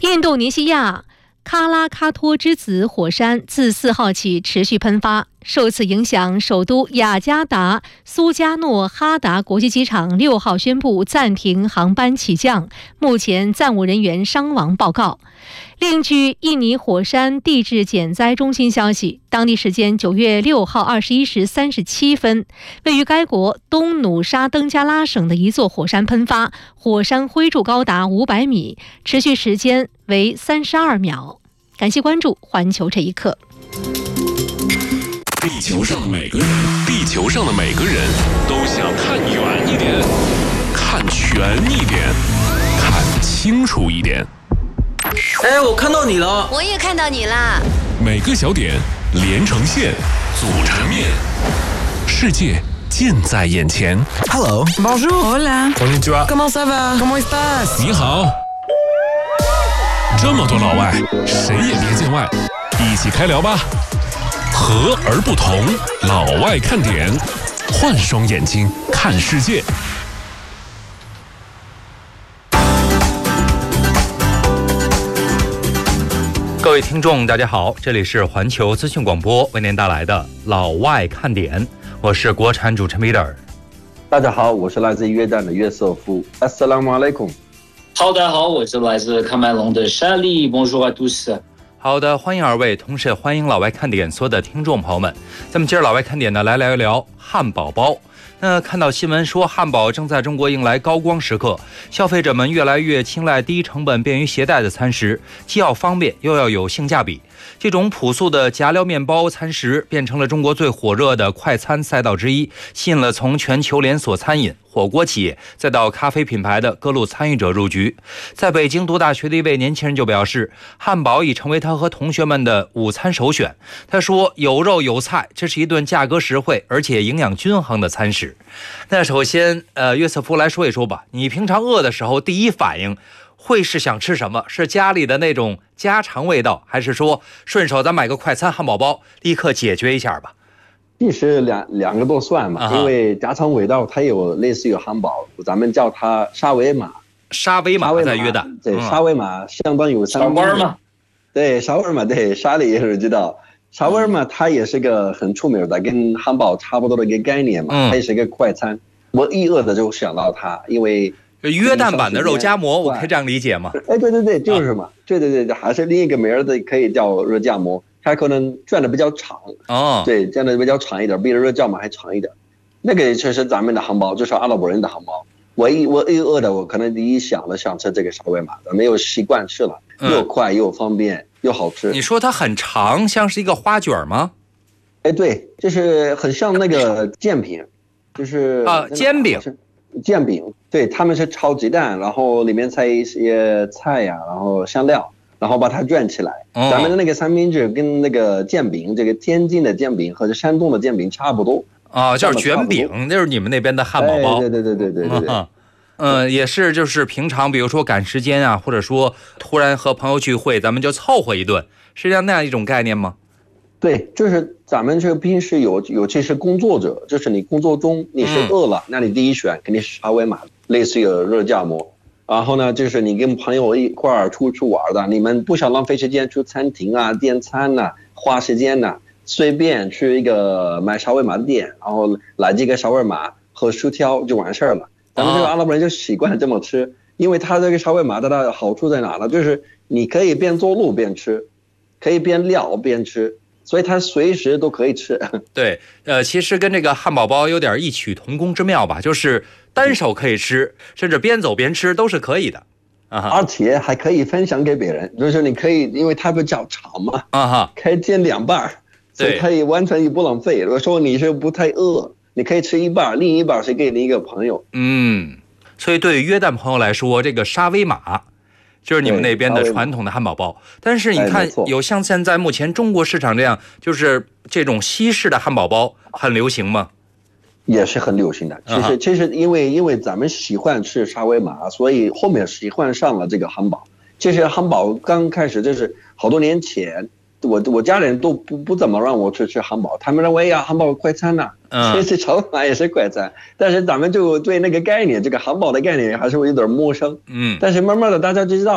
印度尼西亚喀拉喀托之子火山自4号起持续喷发，受此影响，首都雅加达苏加诺哈达国际机场6号宣布暂停航班起降，目前暂无人员伤亡报告。另据印尼火山地质减灾中心消息，当地时间9月6号21时37分，位于该国东努沙登加拉省的一座火山喷发，火山灰柱高达500米，持续时间为32秒。感谢关注环球这一刻。 地球上的每个人都想看远一点，看全一点，看清楚一点。 哎，我看到你了。 我也看到你啦。 每个小点连成线，组成面，世界近在眼前。 Hello, bonjour, hola, konnichiwa, comment ça va, comment estás？ 你好。这么多老外，谁也别见外，一起开聊吧。和而不同，老外看点，换双眼睛看世界。 各位听众大家好，这里是环球资讯广播为您带来的老外看点，我是国产主持人 Peter。 大家好，我是来自约旦的约瑟夫。 Assalamu alaikum。 好，大家好，我是来自喀麦隆的沙利。 Bonjour à tous。 好的，欢迎二位，同时也欢迎老外看点所有的听众朋友们。咱们今儿老外看点呢，来聊一聊汉堡包。那看到新闻说，汉堡正在中国迎来高光时刻，消费者们越来越青睐低成本、便于携带的餐食，既要方便又要有性价比。这种朴素的夹料面包餐食变成了中国最火热的快餐赛道之一，吸引了从全球连锁餐饮、火锅企业再到咖啡品牌的各路参与者入局。在北京读大学的一位年轻人就表示，汉堡已成为他和同学们的午餐首选。他说，有肉有菜，这是一顿价格实惠而且营养均衡的餐食。那首先约瑟夫来说一说吧，你平常饿的时候第一反应会是想吃什么？是家里的那种家常味道，还是说顺手咱买个快餐汉堡包立刻解决一下吧？ 其实两个都算嘛，因为家常味道它有类似于汉堡，咱们叫它沙威玛。 沙威玛在约旦， 对，沙威玛相当于沙威玛， 对，沙威玛，对，沙里也是知道。沙威玛它也是个很出名的，跟汉堡差不多的一个概念嘛，它也是一个快餐。我一饿的就想到它，因为约旦版的肉夹馍，我可以这样理解吗？ 哎，对对对，就是嘛，对，还是另一个名儿的，可以叫肉夹馍，它可能转的比较长哦， 对，转的比较长一点，比肉夹馍还长一点。那个确实咱们的汉堡，就是阿拉伯人的汉堡。我一饿的，我可能第一想吃这个沙威玛，咱们又习惯吃了，又快又方便又好吃。 你说它很长，像是一个花卷吗？ 哎，对，就是很像那个煎饼，就是煎饼。 煎饼，对，他们是炒鸡蛋，然后里面塞一些菜呀，然后香料，然后把它卷起来。咱们的那个三明治跟那个煎饼，这个天津的煎饼和山东的煎饼差不多啊，就是卷饼，那是你们那边的汉堡包。 对。 也是，就是平常比如说赶时间啊，或者说突然和朋友聚会，咱们就凑合一顿，是这样那样一种概念吗？ 对，就是咱们这个平时尤其是工作者，就是你工作中你是饿了，那你第一选肯定是沙威玛，类似于肉夹馍。然后呢，就是你跟朋友一块儿出去玩的，你们不想浪费时间去餐厅啊、点餐啊、花时间啊，随便去一个买沙威玛的店，然后来几个沙威玛和薯条就完事儿了。咱们这个阿拉伯人就习惯这么吃，因为它这个沙威玛它的好处在哪呢？就是你可以边走路边吃，可以边聊边吃。所以它随时都可以吃。 对，其实跟这个汉堡包有点异曲同工之妙吧，就是单手可以吃，甚至边走边吃都是可以的。 而且还可以分享给别人，就是你可以，因为它比较长嘛，可以煎2半，所以可以完全也不浪费。如果说你是不太饿，你可以吃一半，另一半是给你一个朋友。 所以对于约旦朋友来说，这个沙威玛就是你们那边的传统的汉堡包，但是你看有像现在目前中国市场这样，就是这种西式的汉堡包很流行吗？ 也是很流行的。其实因为咱们喜欢吃沙威玛，所以后面喜欢上了这个汉堡。其实汉堡刚开始就是好多年前，我家人都不怎么让我去吃汉堡，他们认为呀汉堡快餐呐，其实沙威玛也是快餐，但是咱们就对那个概念，这个汉堡的概念还是有点陌生。但是慢慢的大家就知道